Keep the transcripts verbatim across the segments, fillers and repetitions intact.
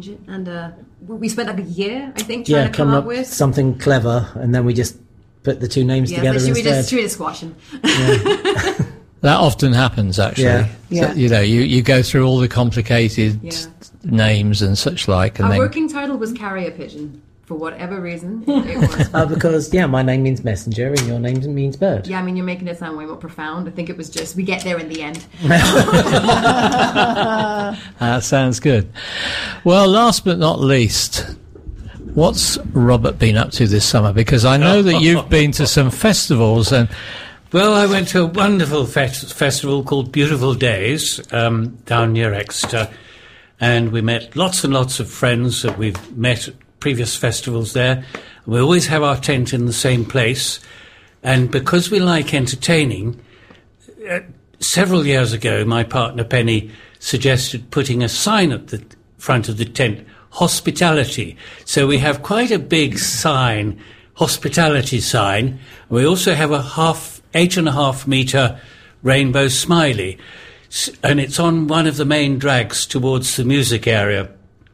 change it. And uh, we spent like a year, I think, trying yeah, to come coming up up with something clever, and then we just put the two names yeah, together so should instead. we just should we just squash them? Yeah. That often happens, actually. Yeah. Yeah. So, you know, you, you go through all the complicated Yeah. names and such like, and Our then working title was Carrier Pigeon. For whatever reason, it was. Uh, because, yeah, my name means messenger and your name means bird. Yeah, I mean, you're making it sound way more profound. I think it was just, we get there in the end. that sounds good. Well, last but not least, what's Robert been up to this summer? Because I know that you've been to some festivals and... Well, I went to a wonderful fe- festival called Beautiful Days um, down near Exeter, and we met lots and lots of friends that we've met at previous festivals there. We always have our tent in the same place, and because we like entertaining, uh, several years ago my partner Penny suggested putting a sign at the front of the tent, hospitality. So we have quite a big sign, hospitality sign. We also have a half, eight and a half metre rainbow smiley, and it's on one of the main drags towards the music area.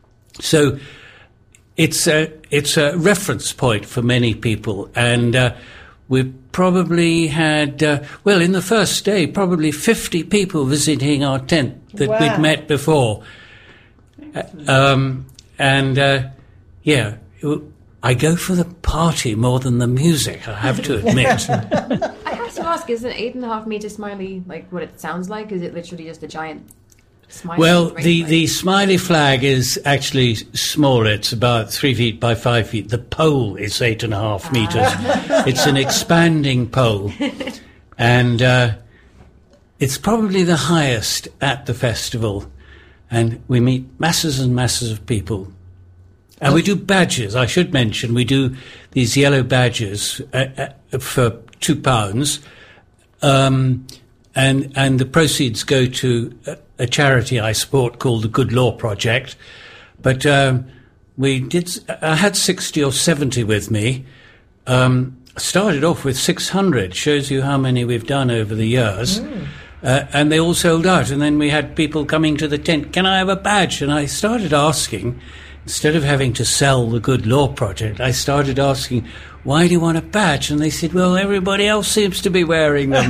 So It's a it's a reference point for many people, and uh, we've probably had uh, well in the first day probably fifty people visiting our tent that Wow. we'd met before, uh, um, and uh, yeah, I go for the party more than the music. I have to admit. I have to ask, is an eight and a half metre smiley like what it sounds like? Is it literally just a giant smiley? Well, the, rainbow? the smiley flag is actually smaller. It's about three feet by five feet. The pole is eight and a half metres. It's an expanding pole. And uh, it's probably the highest at the festival. And we meet masses and masses of people. And we do badges. I should mention, we do these yellow badges uh, uh, for two pounds. Um, and, and the proceeds go to... Uh, a charity I support called the Good Law Project. But um, we did. I had sixty or seventy with me. Um, started off with six hundred. Shows you how many we've done over the years. Mm. Uh, and they all sold out. And then we had people coming to the tent, can I have a badge? And I started asking, instead of having to sell the Good Law Project, I started asking, why do you want a badge? And they said, well, everybody else seems to be wearing them.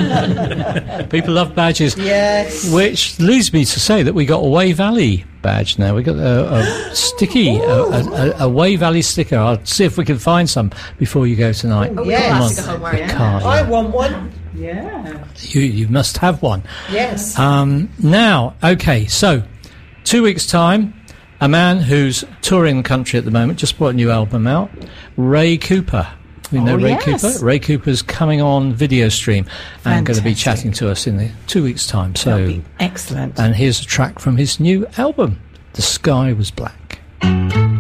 People love badges. Yes. Which leads me to say that we got a Way Valley badge now. We got a, a sticky, a, a, a Way Valley sticker. I'll see if we can find some before you go tonight. Oh, yes. yeah. Come on. Stick a home wearing. Can't, I yeah. want one. Yeah. You, you must have one. Yes. Um, now, okay, so two weeks' time, a man who's touring the country at the moment just brought a new album out, Ray Cooper. We know Oh, Ray yes. Cooper. Ray Cooper's coming on video stream and going to be Fantastic. chatting to us in the two weeks' time. That'll So, be excellent. and here's a track from his new album, The Sky Was Black.